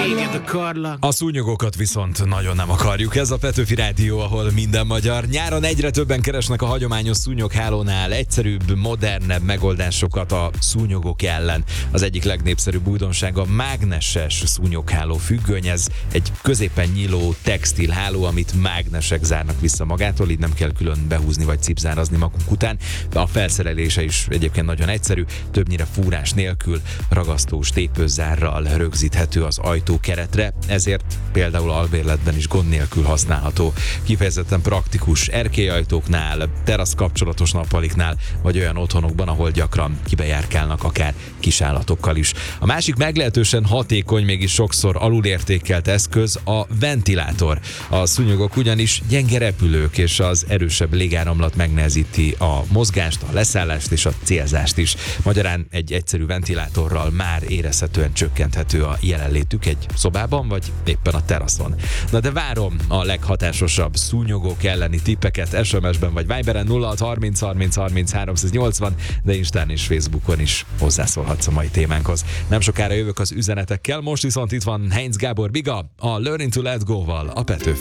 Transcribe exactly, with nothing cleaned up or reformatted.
A szúnyogokat viszont nagyon nem akarjuk. Ez a Petőfi Rádió, ahol minden magyar. Nyáron egyre többen keresnek a hagyományos szúnyoghálónál egyszerűbb, modernebb megoldásokat a szúnyogok ellen. Az egyik legnépszerűbb újdonság a mágneses szúnyogháló függöny. Ez egy középen nyíló textilháló, amit mágnesek zárnak vissza magától, így nem kell külön behúzni vagy cipzárazni magunk után. A felszerelése is egyébként nagyon egyszerű, többnyire fúrás nélkül, ragasztós tépőzárral rögzíthető az ajtókeretre, ezért például albérletben is gond nélkül használható. Kifejezetten praktikus erkélyajtóknál, terasz kapcsolatos nappaliknál, vagy olyan otthonokban, ahol gyakran kibejárkálnak akár kisállatokkal is. A másik meglehetősen hatékony, mégis sokszor alulértékelt eszköz a ventilátor. A szúnyogok ugyanis gyenge repülők, és az erősebb légáramlat megnehezíti a mozgást, a leszállást és a célzást is. Magyarán egy egyszerű ventilátorral már érezhetően csökkenthető a jelenlétük egy szobában, vagy éppen a teraszon. Na de várom a leghatásosabb szúnyogok elleni tippeket es em es-ben vagy Viberen nulla hat harminc harminc harminc háromszáznyolcvan, de Instán és Facebookon is hozzászólhatsz a mai témánkhoz. Nem sokára jövök az üzenetekkel, most viszont itt van Heinz Gábor Biga, a Learning to Let Go-val a Petőfin.